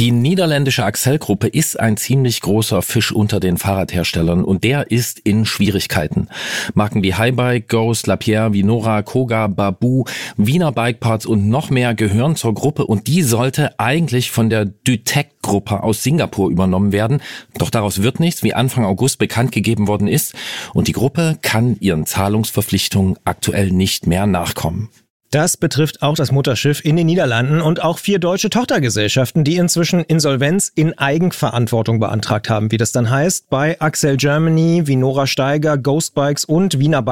Die niederländische Accell-Gruppe ist ein ziemlich großer Fisch unter den Fahrradherstellern und der ist in Schwierigkeiten. Marken wie Highbike, Ghost, Lapierre, Vinora, Koga, Babou, Wiener Bikeparts und noch mehr gehören zur Gruppe und die sollte eigentlich von der Dytec-Gruppe aus Singapur übernommen werden. Doch daraus wird nichts, wie Anfang August bekannt gegeben worden ist und die Gruppe kann ihren Zahlungsverpflichtungen aktuell nicht mehr nachkommen. Das betrifft auch das Mutterschiff in den Niederlanden und auch 4 deutsche Tochtergesellschaften, die inzwischen Insolvenz in Eigenverantwortung beantragt haben, wie das dann heißt, bei Accell Germany, Vinora Steiger, Ghost Bikes und Wiener